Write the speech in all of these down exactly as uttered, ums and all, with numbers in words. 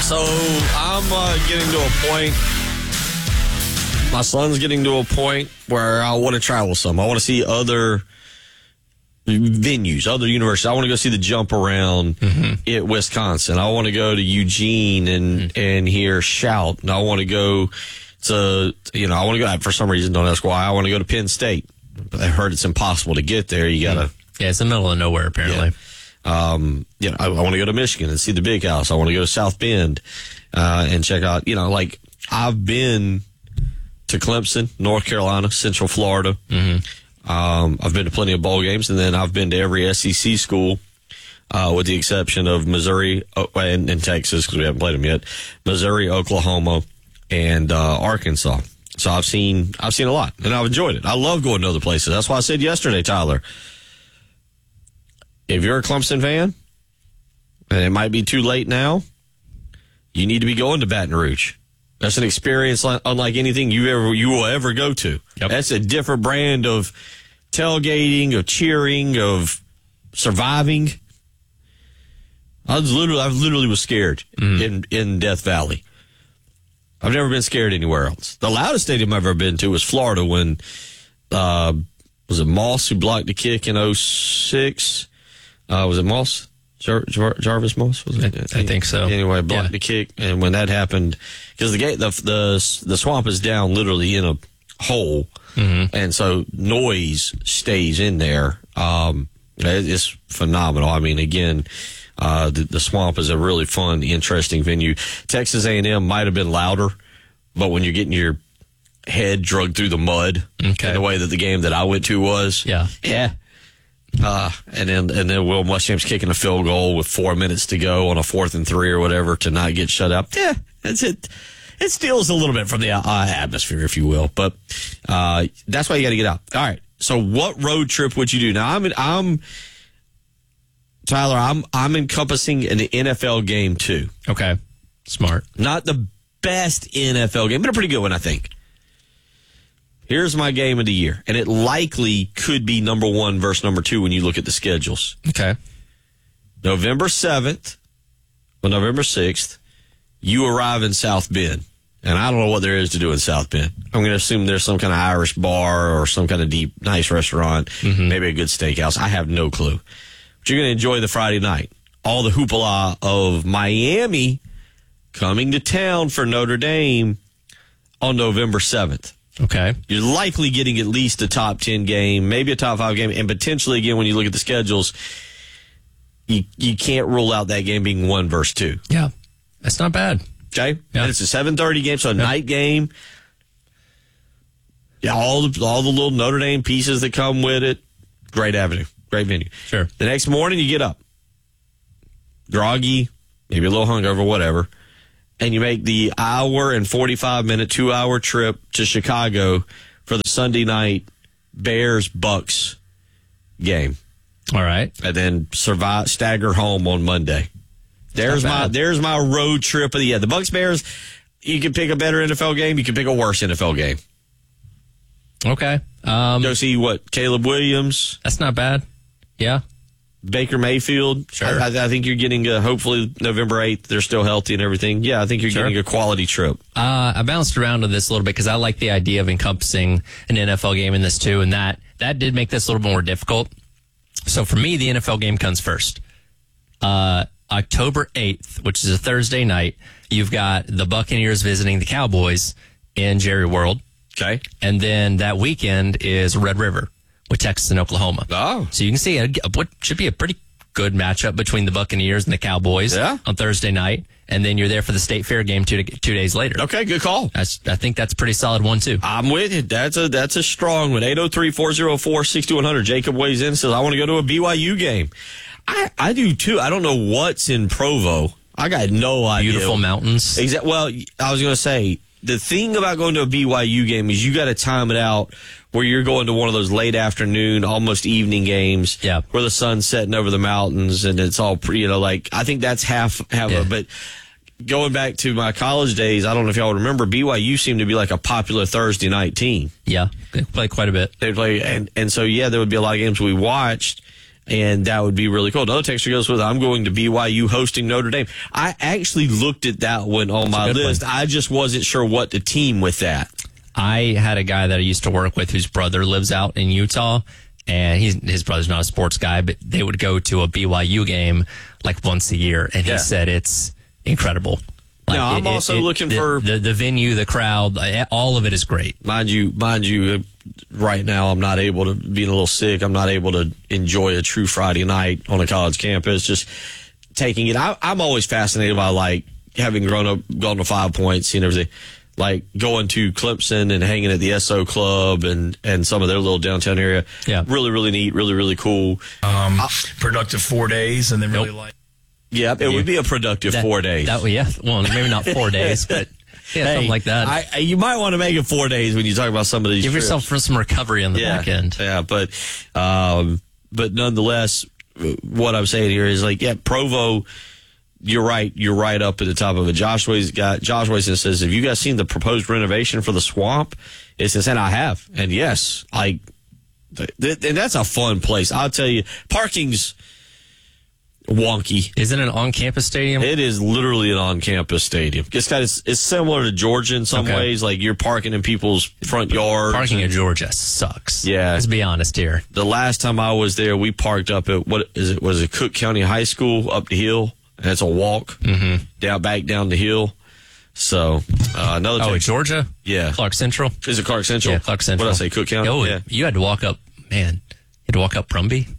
So I'm uh, getting to a point. My son's getting to a point where I want to travel some. I want to see other venues, other universities. I want to go see the jump around mm-hmm. at Wisconsin. I want to go to Eugene and mm-hmm. and hear Shout. And I want to go to, you know, I want to go, for some reason, don't ask why, I want to go to Penn State. But I heard it's impossible to get there. You got to. Yeah, it's in the middle of nowhere, apparently. Yeah. Um, you know, I, I want to go to Michigan and see the Big House. I want to go to South Bend uh, and check out, you know, like I've been to Clemson, North Carolina, Central Florida. Mm-hmm. Um, I've been to plenty of bowl games, and then I've been to every S E C school, uh, with the exception of Missouri and, and Texas, because we haven't played them yet. Missouri, Oklahoma, and uh, Arkansas. So I've seen I've seen a lot, and I've enjoyed it. I love going to other places. That's why I said yesterday, Tyler, if you're a Clemson fan, and it might be too late now, you need to be going to Baton Rouge. That's an experience unlike anything you ever you will ever go to. Yep. That's a different brand of tailgating, of cheering, of surviving. I was literally, I literally was scared mm. in in Death Valley. I've never been scared anywhere else. The loudest stadium I've ever been to was Florida when uh, was it Moss who blocked the kick in oh six? Uh, was it Moss? Jar, Jar, Jarvis Moss? Was it? I, I think so. Anyway, blocked yeah. the kick, and when that happened, because the gate, the, the the swamp is down literally in a hole, mm-hmm. and so noise stays in there. Um, it, it's phenomenal. I mean, again, uh, the, the swamp is a really fun, interesting venue. Texas A and M might have been louder, but when you're getting your head drugged through the mud, okay. in the way that the game that I went to was, yeah, yeah. Uh, and then and then Will Muschamp's kicking a field goal with four minutes to go on a fourth and three or whatever to not get shut up. Yeah, that's it. It steals a little bit from the uh, atmosphere, if you will, but uh, that's why you got to get out. All right. So, what road trip would you do? Now, I'm I'm Tyler. I'm I'm encompassing an N F L game too. Okay, smart. Not the best N F L game, but a pretty good one, I think. Here's my game of the year, and it likely could be number one versus number two when you look at the schedules. Okay. November seventh, or November sixth, you arrive in South Bend, and I don't know what there is to do in South Bend. I'm going to assume there's some kind of Irish bar or some kind of deep, nice restaurant, mm-hmm. maybe a good steakhouse. I have no clue. But you're going to enjoy the Friday night. All the hoopla of Miami coming to town for Notre Dame on November seventh. Okay. You're likely getting at least a top ten game, maybe a top five game, and potentially, again, when you look at the schedules, you you can't rule out that game being one versus two. Yeah. That's not bad. Okay? Yeah. And it's a seven thirty game, so a yeah. night game. Yeah, all the, all the little Notre Dame pieces that come with it. Great avenue. Great venue. Sure. The next morning, you get up. Groggy, maybe a little hungover, whatever. And you make the hour and forty-five minute, two hour trip to Chicago for the Sunday night Bears-Bucks game. All right. And then survive, stagger home on Monday. There's my there's my road trip of the year. The Bucks-Bears, you can pick a better N F L game. You can pick a worse N F L game. Okay. Um, Go see, what, Caleb Williams. That's not bad. Yeah. Baker Mayfield. Sure. I, I think you're getting, a, hopefully, November eighth, they're still healthy and everything. Yeah, I think you're sure. getting a quality trip. Uh, I bounced around with this a little bit because I like the idea of encompassing an N F L game in this too, and that, that did make this a little more difficult. So for me, the N F L game comes first. Uh, October eighth, which is a Thursday night, you've got the Buccaneers visiting the Cowboys in Jerry World. Okay. And then that weekend is Red River with Texas and Oklahoma. Oh. So you can see a, what should be a pretty good matchup between the Buccaneers and the Cowboys yeah. on Thursday night. And then you're there for the State Fair game two two days later. Okay, good call. That's, I think that's a pretty solid one, too. I'm with you. That's a that's a strong one. eight oh three, four oh four, six two one zero zero. Jacob weighs in and says, I want to go to a B Y U game. I, I do, too. I don't know what's in Provo. I got no idea. Beautiful mountains. Exactly. Well, I was going to say, the thing about going to a B Y U game is you got to time it out where you're going to one of those late afternoon, almost evening games yeah. where the sun's setting over the mountains and it's all, you know, like, I think that's half, half yeah. of it. But going back to my college days, I don't know if y'all remember, B Y U seemed to be like a popular Thursday night team. Yeah, they play quite a bit. They play, and, and so, yeah, there would be a lot of games we watched. And that would be really cool. Another texter goes with, I'm going to B Y U hosting Notre Dame. I actually looked at that one on my list. One. I just wasn't sure what to team with that. I had a guy that I used to work with whose brother lives out in Utah, and he's, his brother's not a sports guy, but they would go to a B Y U game like once a year, and he yeah. said it's incredible. Like, no, I'm it, also it, looking the, for the the venue, the crowd, all of it is great. Mind you, mind you, right now I'm not able to, being a little sick, I'm not able to enjoy a true Friday night on a college campus. Just taking it. I, I'm always fascinated by like having grown up, gone to Five Points, and everything. Like going to Clemson and hanging at the S O Club and, and some of their little downtown area. Yeah, really, really neat, really, really cool. Um, I, productive four days, and then really nope. like. Yeah, it would be a productive that, four days. That, yeah, well, maybe not four days, but yeah, hey, something like that. I, I, you might want to make it four days when you talk about some of these. Give trips. yourself for some recovery on the yeah, back end. Yeah, but um, but nonetheless, what I'm saying here is like, yeah, Provo. You're right. You're right up at the top of it. Joshua's got Josh Wilson says, "Have you guys seen the proposed renovation for the Swamp?" It says, and I have, and yes, like, th- th- and that's a fun place. I'll tell you, parking's wonky. Isn't it an on-campus stadium? It is literally an on-campus stadium. It's got it's, it's similar to Georgia in some okay. ways. Like you're parking in people's front yards. Parking in Georgia sucks. Yeah, let's be honest here. The last time I was there, we parked up at what is it? Was it Cook County High School up the hill? And it's a walk mm-hmm. down back down the hill. So uh, another. Oh, text, Georgia. Yeah, Clark Central. Is it Clark Central? Yeah, Clark Central. What did I say? Cook County. Oh, yeah. You had to walk up. Man, you had to walk up Brumby.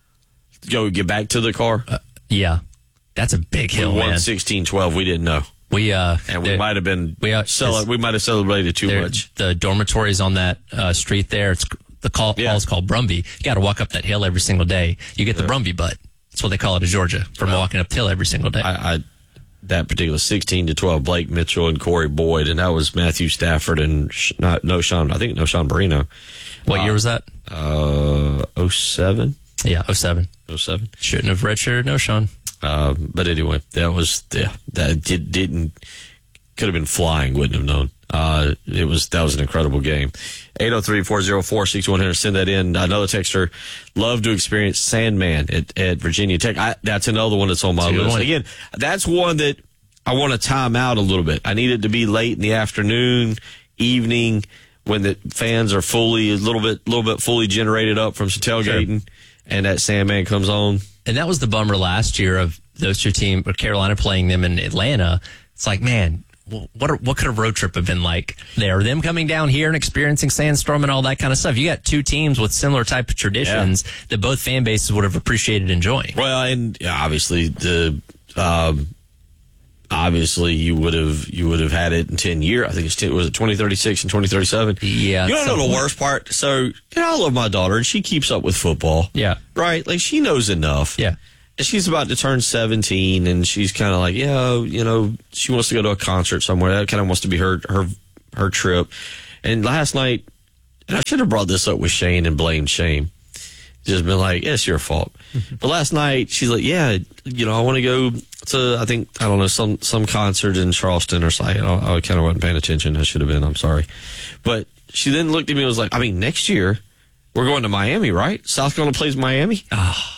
Go get back to the car. Uh, yeah, that's a big hill. We won man. sixteen twelve. We didn't know. We uh, and we might have been we uh, cele- we might have celebrated too much. The dormitories on that uh, street there. It's the call yeah. is called Brumby. You got to walk up that hill every single day. You get the yeah. Brumby butt. That's what they call it in Georgia from well, walking up the hill every single day. I, I that particular sixteen to twelve, Blake Mitchell and Corey Boyd, and that was Matthew Stafford and sh- not no Sean. I think no Sean Marino. What uh, year was that? Uh, oh seven. Yeah, oh seven. oh seven. Shouldn't have redshirted no Sean. Uh, but anyway, that was yeah, that did, didn't could have been flying. Wouldn't have known. Uh, it was that was an incredible game. eight oh three, four oh four, six one zero zero. Send that in. Another texter, love to experience Sandman at, at Virginia Tech. I, that's another one that's on my list. One. Again, that's one that I want to time out a little bit. I need it to be late in the afternoon, evening, when the fans are fully, a little bit, little bit fully generated up from tailgating, sure. and that Sandman comes on. And that was the bummer last year of those two teams, Carolina playing them in Atlanta. It's like, man, What what could a road trip have been like there? Them coming down here and experiencing Sandstorm and all that kind of stuff. You got two teams with similar type of traditions yeah. that both fan bases would have appreciated enjoying. Well, and yeah, obviously the um, obviously you would have you would have had it in ten years. I think it's ten, was it twenty thirty-six and twenty thirty-seven. Yeah, you don't know the point. Worst part. So you know, I love my daughter and she keeps up with football. Yeah, right. Like she knows enough. Yeah. She's about to turn seventeen, and she's kind of like, yeah, you know, she wants to go to a concert somewhere. That kind of wants to be her her her trip. And last night, and I should have brought this up with Shane and blamed Shane. Just been like, yeah, it's your fault. Mm-hmm. But last night, she's like, yeah, you know, I want to go to, I think, I don't know, some some concert in Charleston or something. I, I kind of wasn't paying attention. I should have been. I'm sorry. But she then looked at me and was like, I mean, next year, we're going to Miami, right? South Carolina plays Miami. Oh.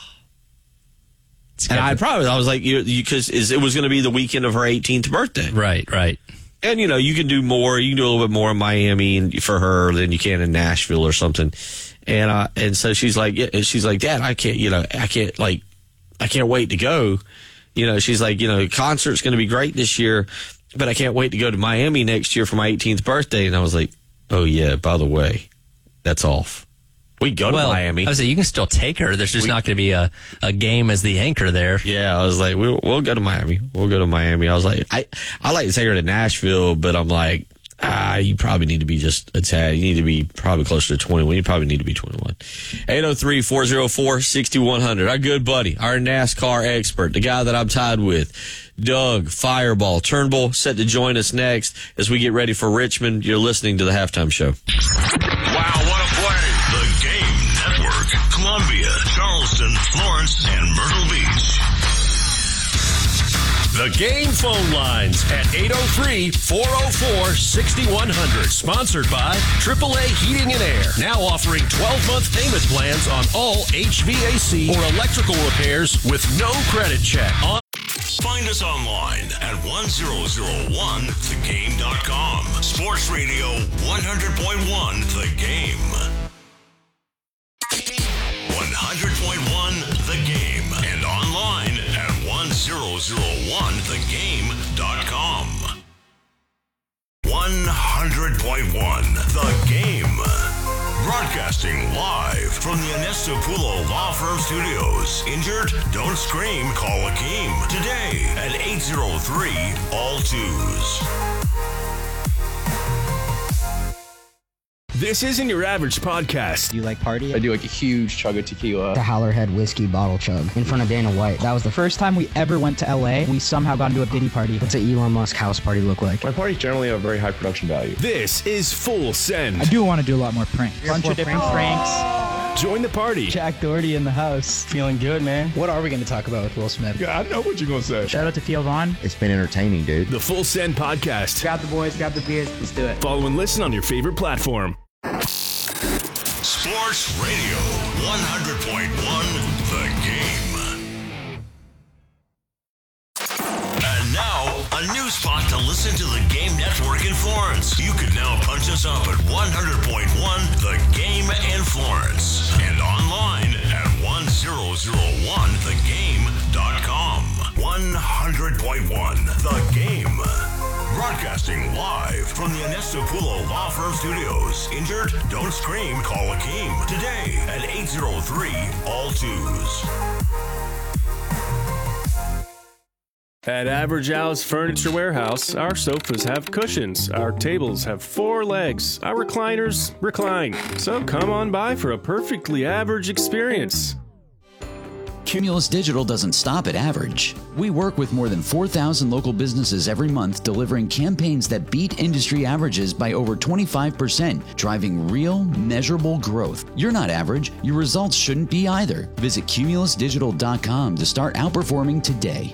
And I probably, I was like, you, because it was going to be the weekend of her eighteenth birthday. Right, right. And, you know, you can do more. You can do a little bit more in Miami and for her than you can in Nashville or something. And uh, and so she's like, yeah, she's like, Dad, I can't, you know, I can't, like, I can't wait to go. You know, she's like, you know, concert's going to be great this year, but I can't wait to go to Miami next year for my eighteenth birthday. And I was like, oh, yeah, by the way, that's off. We go to well, Miami. I was saying you can still take her. There's just we, not going to be a, a game as the anchor there. Yeah, I was like, we'll, we'll go to Miami. We'll go to Miami. I was like, I I like to take her to Nashville, but I'm like, ah, you probably need to be just a tad. You need to be probably closer to twenty-one. You probably need to be twenty-one. eight oh three, four oh four, six one zero zero. Our good buddy, our NASCAR expert, the guy that I'm tied with, Doug Fireball Turnbull, set to join us next as we get ready for Richmond. You're listening to the Halftime Show. Wow, what a play. The Game Network, Columbia, Charleston, Florence, and Myrtle Beach. The Game phone lines at eight oh three, four oh four, six one zero zero. Sponsored by triple A Heating and Air. Now offering twelve-month payment plans on all H V A C or electrical repairs with no credit check. On- Find us online at ten oh one the game dot com. Sports Radio one hundred point one The Game. one hundred point one The Game and online at ten oh one the game dot com. one hundred point one The Game. Broadcasting live from the Anestapulo Law Firm Studios. Injured? Don't scream. Call Akeem today at eight oh three all twos. This isn't your average podcast. Do you like party? I do like a huge chug of tequila. The Howlerhead whiskey bottle chug in front of Dana White. That was the first time we ever went to L A. We somehow got into a Diddy party. What's an Elon Musk house party look like? My parties generally have very high production value. This is Full Send. I do want to do a lot more pranks. A bunch of different pranks. Join the party. Jack Doherty in the house. Feeling good, man. What are we going to talk about with Will Smith? Yeah, I know what you're going to say. Shout out to Theo Vaughn. It's been entertaining, dude. The Full Send podcast. Grab the boys, grab the beers. Let's do it. Follow and listen on your favorite platform. Sports Radio one hundred point one The Game. And now, a new spot to listen to the Game Network in Florence. You can now punch us up at one hundred point one The Game in Florence and online at ten oh one the game dot com. one hundred point one The Game. Broadcasting live from the Anestapulo Law Firm Studios. Injured? Don't scream. Call Akeem today at eight oh three all twos. At Average Al's Furniture Warehouse, our sofas have cushions, our tables have four legs, our recliners recline. So come on by for a perfectly average experience. Cumulus Digital doesn't stop at average. We work with more than four thousand local businesses every month, delivering campaigns that beat industry averages by over twenty-five percent, driving real, measurable growth. You're not average. Your results shouldn't be either. Visit cumulus digital dot com to start outperforming today.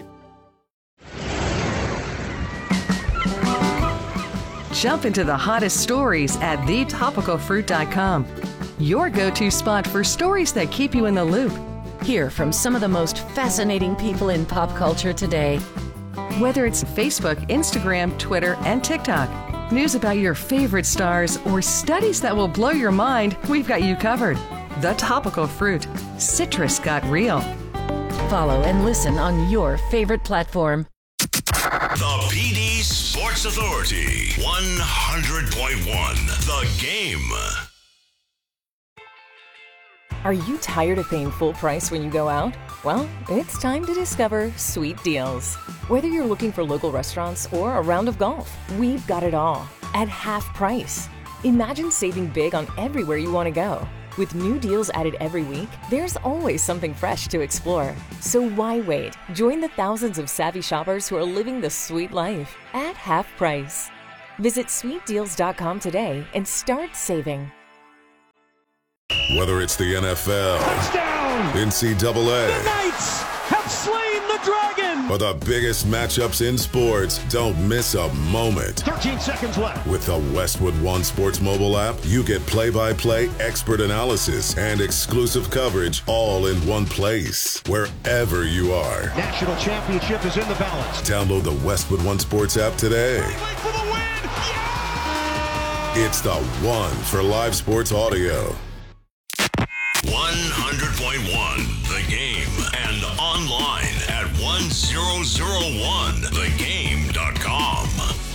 Jump into the hottest stories at the topical fruit dot com. Your go-to spot for stories that keep you in the loop. Hear from some of the most fascinating people in pop culture today. Whether it's Facebook, Instagram, Twitter, and TikTok, news about your favorite stars, or studies that will blow your mind, we've got you covered. The Topical Fruit. Citrus got real. Follow and listen on your favorite platform. The P D Sports Authority. one hundred point one The Game. Are you tired of paying full price when you go out? Well, it's time to discover Sweet Deals. Whether you're looking for local restaurants or a round of golf, we've got it all at half price. Imagine saving big on everywhere you want to go. With new deals added every week, there's always something fresh to explore. So why wait? Join the thousands of savvy shoppers who are living the sweet life at half price. Visit sweet deals dot com today and start saving. Whether it's the N F L, touchdown, N C double A, the Knights have slain the dragon, or the biggest matchups in sports, don't miss a moment. thirteen seconds left. With the Westwood One Sports mobile app, you get play-by-play expert analysis and exclusive coverage all in one place, wherever you are. National championship is in the balance. Download the Westwood One Sports app today. For the win. Yeah! It's the one for live sports audio. one hundred point one The Game and online at ten oh one the game dot com.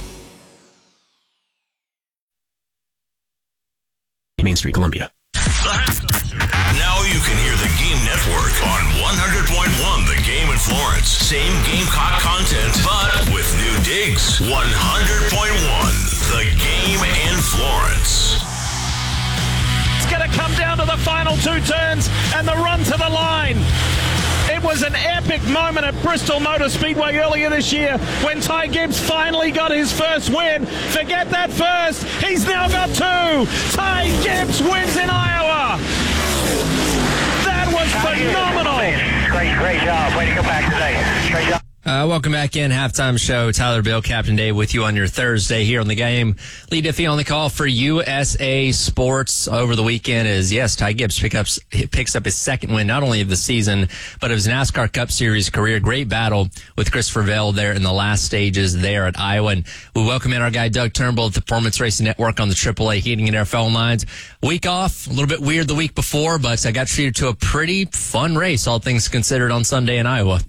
Main Street, Columbia. Now you can hear the Game Network on one hundred point one The Game in Florence. Same Gamecock content, but with new digs. one hundred point one The Game in Florence. Going to come down to the final two turns and the run to the line. It was an epic moment at Bristol Motor Speedway earlier this year when Ty Gibbs finally got his first win. Forget that first. He's now got two. Ty Gibbs wins in Iowa. That was phenomenal. Great, great job. Way to go back today. Great job. Uh, welcome back in. Halftime show. Tyler Bill, Captain Dave with you on your Thursday here on the game. Lee Diffie on the call for U S A Sports over the weekend is, yes, Ty Gibbs pick up, picks up his second win, not only of the season, but of his NASCAR Cup Series career. Great battle with Christopher Bell there in the last stages there at Iowa. And we welcome in our guy Doug Turnbull at the Performance Racing Network on the triple A Heating and Air phone lines. Week off, a little bit weird the week before, but I got treated to a pretty fun race, all things considered, on Sunday in Iowa.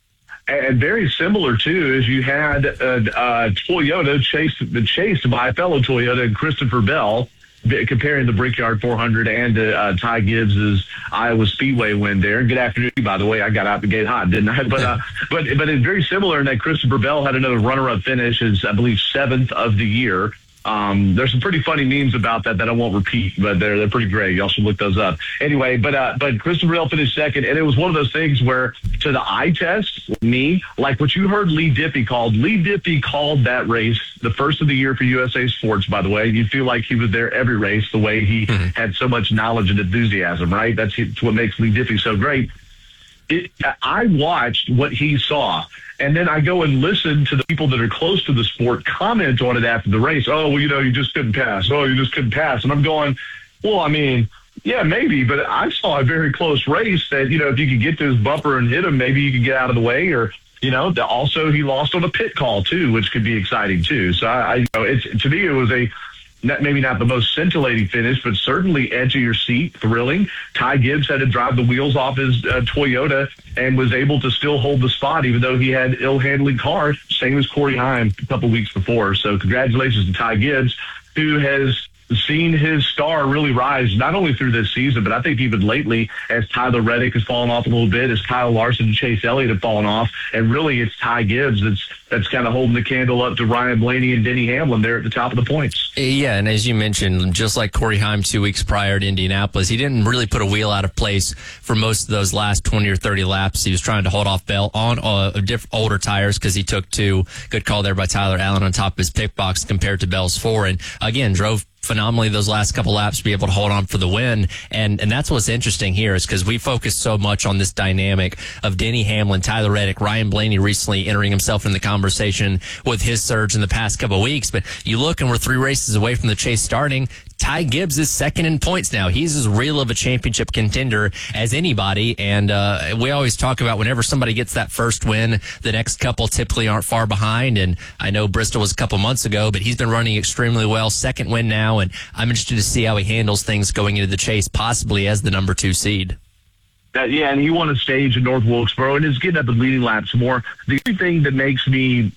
And very similar, too, as you had uh, uh, Toyota chased, chased by a fellow Toyota and Christopher Bell, comparing the Brickyard four hundred and uh, Ty Gibbs' Iowa Speedway win there. Good afternoon, by the way. I got out the gate hot, didn't I? But uh, but but it's very similar in that Christopher Bell had another runner-up finish, his, I believe, seventh of the year. Um, there's some pretty funny memes about that that I won't repeat, but they're they're pretty great. Y'all should look those up. Anyway, but uh, but Christopher Bell finished second, and it was one of those things where, to the eye test, me, like what you heard Lee Diffie called. Lee Diffie called that race the first of the year for U S A Sports, by the way. You feel like he was there every race, the way he mm-hmm. had so much knowledge and enthusiasm, right? That's what makes Lee Diffie so great. It, I watched what he saw. And then I go and listen to the people that are close to the sport comment on it after the race. Oh, well, you know, you just couldn't pass. Oh, you just couldn't pass. And I'm going, well, I mean, yeah, maybe. But I saw a very close race that, you know, if you could get to his bumper and hit him, maybe you could get out of the way. Or, you know, also he lost on a pit call, too, which could be exciting, too. So, I, I you know, it's, to me, it was a Not, maybe not the most scintillating finish, but certainly edge of your seat, thrilling. Ty Gibbs had to drive the wheels off his uh, Toyota and was able to still hold the spot, even though he had ill-handling car, same as Corey Heim a couple weeks before. So congratulations to Ty Gibbs, who has seen his star really rise, not only through this season, but I think even lately, as Tyler Reddick has fallen off a little bit, as Kyle Larson and Chase Elliott have fallen off, and really it's Ty Gibbs that's that's kind of holding the candle up to Ryan Blaney and Denny Hamlin there at the top of the points. Yeah, and as you mentioned, just like Corey Heim two weeks prior to Indianapolis, he didn't really put a wheel out of place for most of those last twenty or thirty laps. He was trying to hold off Bell on uh, different older tires because he took two. Good call there by Tyler Allen on top of his pick box compared to Bell's four. And again, drove phenomenally those last couple laps to be able to hold on for the win. And and that's what's interesting here is because we focus so much on this dynamic of Denny Hamlin, Tyler Reddick, Ryan Blaney recently entering himself in the conversation with his surge in the past couple of weeks. But you look and we're three races away from the chase starting. Ty Gibbs is second in points now. He's as real of a championship contender as anybody. And uh, we always talk about whenever somebody gets that first win, the next couple typically aren't far behind. And I know Bristol was a couple months ago, but he's been running extremely well. Second win now. And I'm interested to see how he handles things going into the chase, possibly as the number two seed. Uh, yeah, and he won a stage in North Wilkesboro and is getting up and leading laps more. The only thing that makes me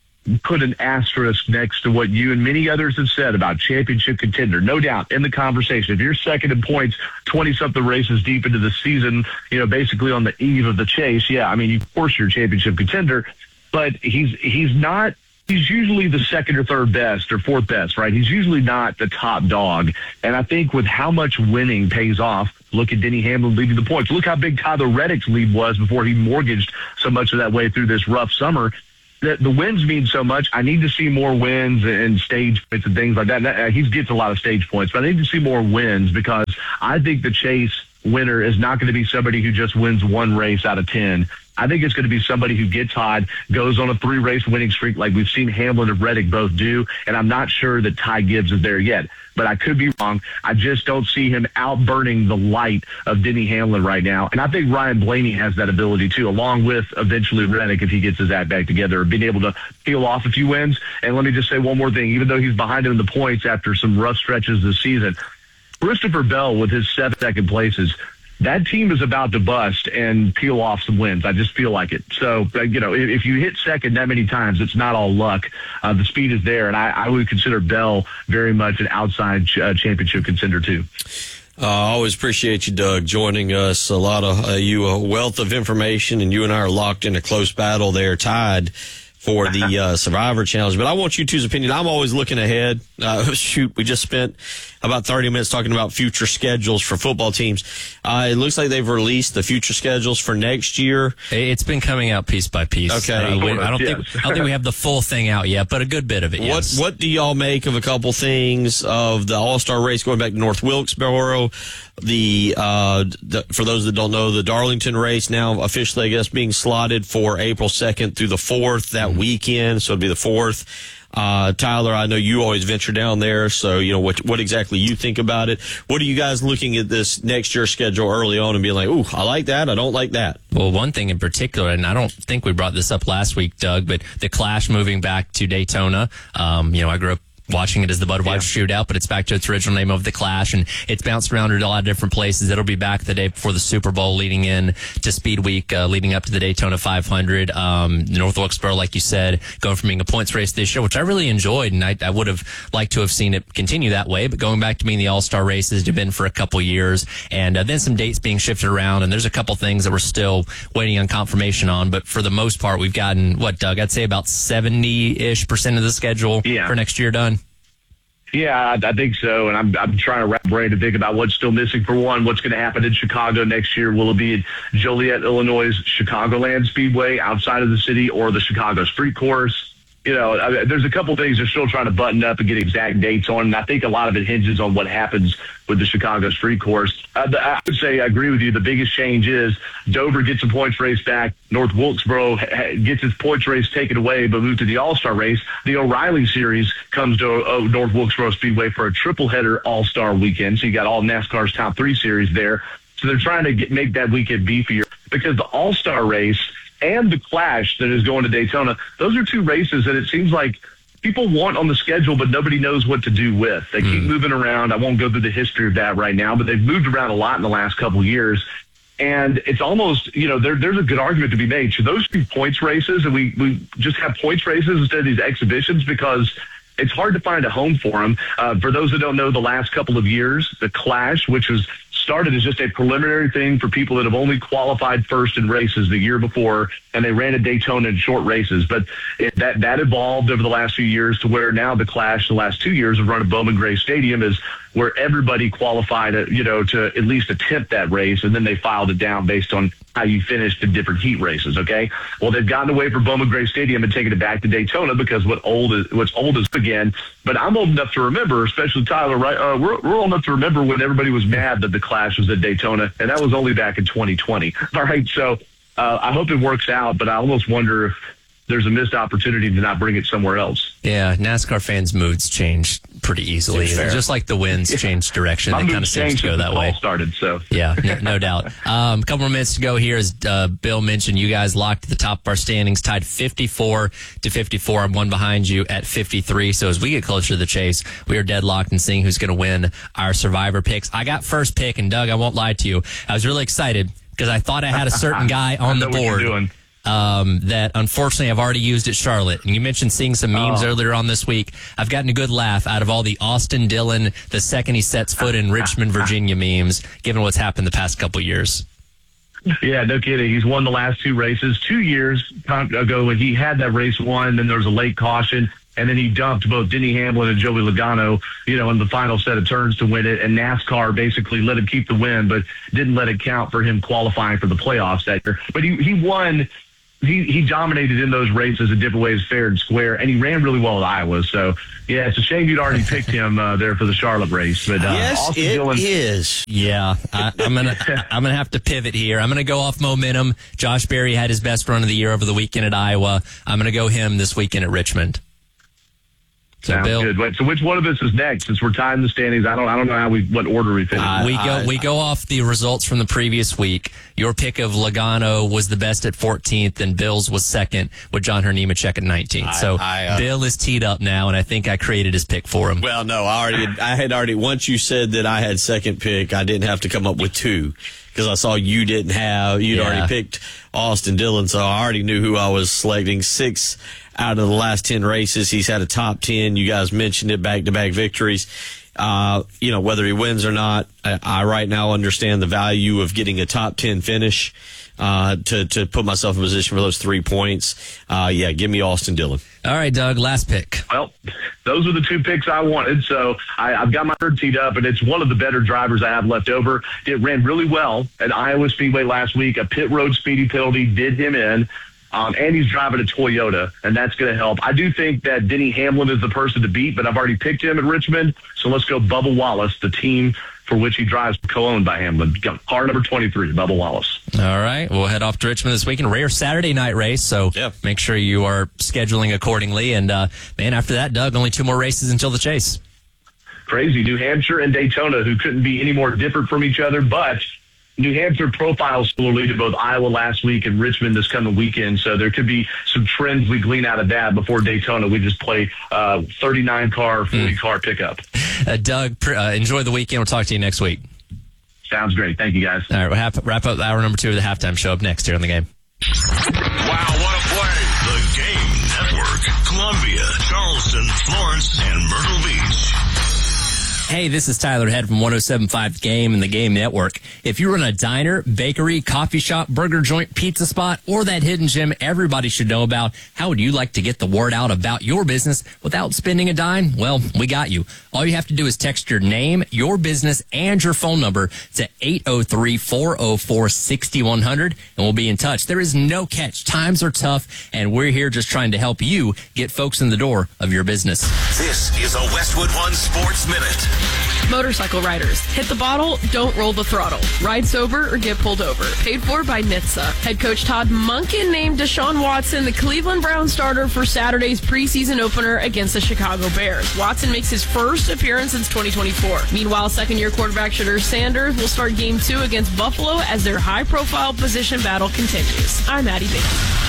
put an asterisk next to what you and many others have said about championship contender, no doubt in the conversation. If you're second in points, twenty-something races deep into the season, you know, basically on the eve of the chase, yeah, I mean, of course you're a championship contender, but he's he's not. He's usually the second or third best or fourth best, right? He's usually not the top dog. And I think with how much winning pays off, look at Denny Hamlin leading the points. Look how big Tyler Reddick's lead was before he mortgaged so much of that way through this rough summer. The, the wins mean so much. I need to see more wins and stage points and things like that. that. He gets a lot of stage points, but I need to see more wins because I think the chase winner is not going to be somebody who just wins one race out of ten. I think it's going to be somebody who gets hot, goes on a three-race winning streak like we've seen Hamlin and Reddick both do, and I'm not sure that Ty Gibbs is there yet. But I could be wrong. I just don't see him outburning the light of Denny Hamlin right now. And I think Ryan Blaney has that ability, too, along with eventually Reddick if he gets his act back together, being able to peel off a few wins. And let me just say one more thing. Even though he's behind him in the points after some rough stretches this season, Christopher Bell with his seven second places, that team is about to bust and peel off some wins. I just feel like it. So, you know, if, if you hit second that many times, it's not all luck. Uh, the speed is there, and I, I would consider Bell very much an outside ch- uh, championship contender, too. Uh, I always appreciate you, Doug, joining us. A lot of uh, you, a wealth of information, and you and I are locked in a close battle there, tied for the uh, Survivor Challenge. But I want you two's opinion. I'm always looking ahead. Uh, shoot, we just spent about thirty minutes talking about future schedules for football teams. Uh, it looks like they've released the future schedules for next year. It's been coming out piece by piece. Okay. Uh, we, I don't yes. think I don't think we have the full thing out yet, but a good bit of it. Yes. What What do y'all make of a couple things of the All-Star race going back to North Wilkesboro? The, uh, the for those that don't know, the Darlington race now officially, I guess, being slotted for April second through the fourth that mm-hmm. weekend. So it'd be the fourth. Uh, Tyler, I know you always venture down there, so you know what what exactly you think about it. What are you guys looking at this next year's schedule early on and being like, ooh, I like that, I don't like that? Well, one thing in particular, and I don't think we brought this up last week, Doug, but the Clash moving back to Daytona. Um, you know, I grew up watching it as the Budweiser yeah. Shootout, but it's back to its original name of the Clash, and it's bounced around in a lot of different places. It'll be back the day before the Super Bowl, leading in to Speed Week, uh, leading up to the Daytona five hundred. Um, North Wilkesboro, like you said, going from being a points race this year, which I really enjoyed, and I, I would have liked to have seen it continue that way, but going back to being the All-Star races, it's been for a couple years, and uh, then some dates being shifted around, and there's a couple things that we're still waiting on confirmation on, but for the most part, we've gotten, what, Doug, I'd say about seventy-ish percent of the schedule yeah. for next year done. Yeah, I, I think so, and I'm I'm trying to wrap my brain to think about what's still missing. For one, what's going to happen in Chicago next year? Will it be at Joliet, Illinois' Chicagoland Speedway outside of the city, or the Chicago Street Course? You know, I mean, there's a couple things they're still trying to button up and get exact dates on, and I think a lot of it hinges on what happens with the Chicago Street Course. Uh, the, I would say I agree with you. The biggest change is Dover gets a points race back. North Wilkesboro ha- gets its points race taken away, but moved to the All-Star race. The O'Reilly Series comes to uh, North Wilkesboro Speedway for a triple-header All-Star weekend, so you got all NASCAR's top three series there. So they're trying to get, make that weekend beefier, because the All-Star race and the Clash that is going to Daytona, those are two races that it seems like people want on the schedule, but nobody knows what to do with. They mm. keep moving around. I won't go through the history of that right now, but they've moved around a lot in the last couple of years. And it's almost, you know, there, there's a good argument to be made. Should those be points races, and we, we just have points races instead of these exhibitions? Because it's hard to find a home for them. Uh, for those that don't know, the last couple of years, the Clash, which was started as just a preliminary thing for people that have only qualified first in races the year before, and they ran at Daytona in short races. But it, that that evolved over the last few years to where now the Clash, the last two years, have run at Bowman Gray Stadium, is where everybody qualified, you know, to at least attempt that race, and then they filed it down based on how you finished in different heat races. Okay, well, they've gotten away from Bowman Gray Stadium and taken it back to Daytona because what old is what's old is again. But I'm old enough to remember, especially Tyler, right? Uh, we're, we're old enough to remember when everybody was mad that the Clash was at Daytona, and that was only back in twenty twenty. All right, so uh, I hope it works out, but I almost wonder if there's a missed opportunity to not bring it somewhere else. Yeah, NASCAR fans' moods change pretty easily. Just like the winds yeah. change direction. My it kind of seems to go that way. Started, so. Yeah, no, no doubt. Um, a couple more minutes to go here. As uh, Bill mentioned, you guys locked at the top of our standings, tied fifty-four to fifty-four. I'm one behind you at fifty-three. So as we get closer to the chase, we are deadlocked in seeing who's going to win our Survivor picks. I got first pick, and Doug, I won't lie to you, I was really excited because I thought I had a certain guy on the board. Um, that unfortunately I've already used at Charlotte. And you mentioned seeing some memes oh. earlier on this week. I've gotten a good laugh out of all the Austin Dillon, the second he sets foot in Richmond, Virginia memes, given what's happened the past couple years. Yeah, no kidding. He's won the last two races. Two years ago when he had that race won, then there was a late caution, and then he dumped both Denny Hamlin and Joey Logano, you know, in the final set of turns to win it. And NASCAR basically let him keep the win, but didn't let it count for him qualifying for the playoffs that year. But he, he won. He he dominated in those races in different ways, fair and square, and he ran really well at Iowa. So, yeah, it's a shame you'd already picked him uh, there for the Charlotte race. But uh, yes, Austin it Dillon, is. Yeah, I, I'm gonna I'm gonna have to pivot here. I'm gonna go off momentum. Josh Berry had his best run of the year over the weekend at Iowa. I'm gonna go him this weekend at Richmond. So Sounds Bill, good. Wait, so which one of us is next? Since we're tying the standings, I don't, I don't know how we, what order we finish. Uh, we go, I, we go off the results from the previous week. Your pick of Logano was the best at fourteenth, and Bill's was second with John Hernimacek at nineteenth. I, so I, uh, Bill is teed up now, and I think I created his pick for him. Well, no, I already, I had already. Once you said that I had second pick, I didn't have to come up with two because I saw you didn't have. You'd yeah. already picked Austin Dillon, so I already knew who I was selecting. Six out of the last ten races. He's had a top ten. You guys mentioned it, back-to-back victories. Uh, you know, whether he wins or not, I, I right now understand the value of getting a top ten finish uh, to, to put myself in position for those three points. Uh, yeah, give me Austin Dillon. All right, Doug, last pick. Well, those are the two picks I wanted, so I, I've got my third teed up, and it's one of the better drivers I have left over. It ran really well at Iowa Speedway last week. A pit road speeding penalty did him in. Um, and he's driving a Toyota, and that's going to help. I do think that Denny Hamlin is the person to beat, but I've already picked him at Richmond, so let's go Bubba Wallace, the team for which he drives, co-owned by Hamlin. Car number twenty-three, Bubba Wallace. All right, we'll head off to Richmond this weekend. Rare Saturday night race, so yep. Make sure you are scheduling accordingly. And, uh, man, after that, Doug, only two more races until the chase. Crazy. New Hampshire and Daytona, who couldn't be any more different from each other, but New Hampshire profiles similarly to both Iowa last week and Richmond this coming weekend, so there could be some trends we glean out of that. Before Daytona, we just play uh, thirty-nine car, forty car pickup. Uh, Doug, uh, enjoy the weekend. We'll talk to you next week. Sounds great. Thank you, guys. All right, we'll have, wrap up hour number two of the halftime show up next here on The Game. Wow, what a play. The Game Network. Columbia, Charleston, Florence, and Myrtle Beach. Hey, this is Tyler Head from one oh seven point five Game and the Game Network. If you run a diner, bakery, coffee shop, burger joint, pizza spot, or that hidden gem everybody should know about, how would you like to get the word out about your business without spending a dime? Well, we got you. All you have to do is text your name, your business, and your phone number to eight oh three, four oh four, six one zero zero, and we'll be in touch. There is no catch. Times are tough, and we're here just trying to help you get folks in the door of your business. This is a Westwood One Sports Minute. Motorcycle riders, hit the bottle, don't roll the throttle. Ride sober or get pulled over. Paid for by N H T S A. Head coach Todd Monken named Deshaun Watson the Cleveland Browns starter for Saturday's preseason opener against the Chicago Bears. Watson makes his first appearance since twenty twenty-four. Meanwhile, second-year quarterback Shedeur Sanders will start game two against Buffalo as their high-profile position battle continues. I'm Addie Baker.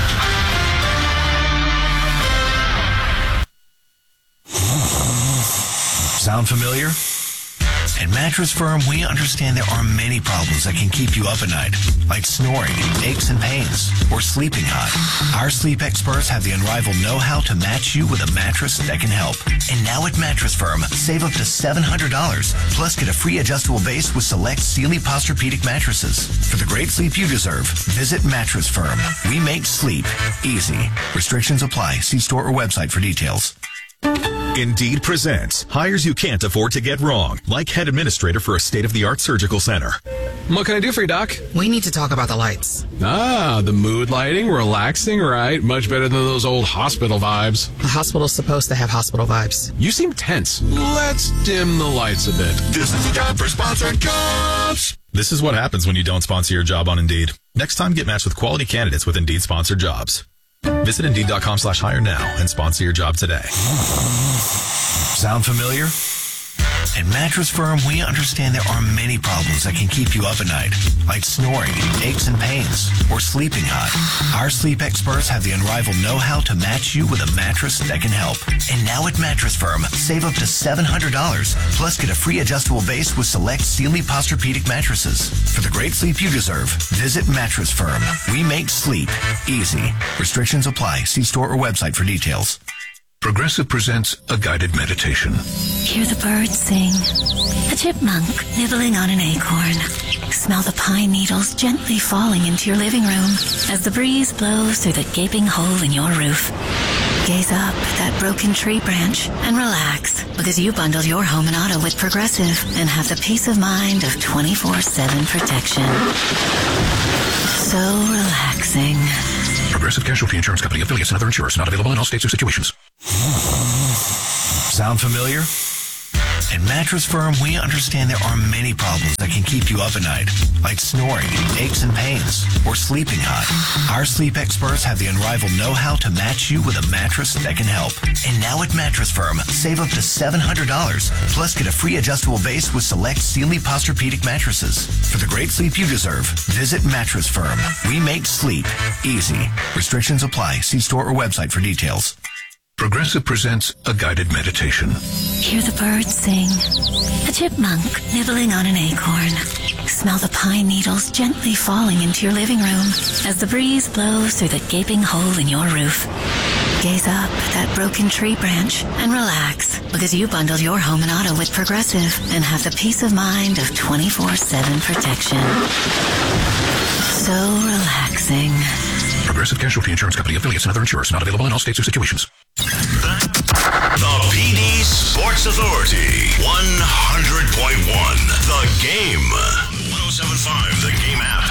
Sound familiar? At Mattress Firm, we understand there are many problems that can keep you up at night, like snoring, aches and pains, or sleeping hot. Our sleep experts have the unrivaled know-how to match you with a mattress that can help. And now at Mattress Firm, save up to seven hundred dollars, plus get a free adjustable base with select Sealy Posturepedic mattresses. For the great sleep you deserve, visit Mattress Firm. We make sleep easy. Restrictions apply. See store or website for details. Indeed presents hires you can't afford to get wrong, like head administrator for a state-of-the-art surgical center. What can I do for you, Doc? We need to talk about the lights. Ah, the mood lighting, relaxing, right? Much better than those old hospital vibes. The hospital's supposed to have hospital vibes. You seem tense. Let's dim the lights a bit. This is the job for sponsored jobs. This is what happens when you don't sponsor your job on Indeed. Next time, get matched with quality candidates with Indeed sponsored jobs. Visit Indeed.com slash hire now and sponsor your job today. Sound familiar? At Mattress Firm, we understand there are many problems that can keep you up at night, like snoring, aches and pains, or sleeping hot. Our sleep experts have the unrivaled know-how to match you with a mattress that can help. And now at Mattress Firm, save up to seven hundred dollars, plus get a free adjustable base with select Sealy Posturepedic mattresses. For the great sleep you deserve, visit Mattress Firm. We make sleep easy. Restrictions apply. See store or website for details. Progressive presents a guided meditation. Hear the birds sing. A chipmunk nibbling on an acorn. Smell the pine needles gently falling into your living room as the breeze blows through the gaping hole in your roof. Gaze up at that broken tree branch and relax, because you bundled your home and auto with Progressive and have the peace of mind of twenty-four seven protection. So relaxing. Progressive Casualty Insurance Company, affiliates, and other insurers. Not available in all states or situations. Sound familiar? At Mattress Firm, we understand there are many problems that can keep you up at night, like snoring, aches and pains, or sleeping hot. Our sleep experts have the unrivaled know-how to match you with a mattress that can help. And now at Mattress Firm, save up to seven hundred dollars, plus get a free adjustable base with select Sealy Posturepedic mattresses. For the great sleep you deserve, visit Mattress Firm. We make sleep easy. Restrictions apply. See store or website for details. Progressive presents a guided meditation. Hear the birds sing. A chipmunk nibbling on an acorn. Smell the pine needles gently falling into your living room as the breeze blows through the gaping hole in your roof. Gaze up at that broken tree branch and relax, because you bundled your home and auto with Progressive and have the peace of mind of twenty-four seven protection. So relaxing. Progressive Casualty Insurance Company, affiliates, and other insurers. Not available in all states or situations. The P D Sports Authority, one hundred point one The Game. one oh seven point five The Game app.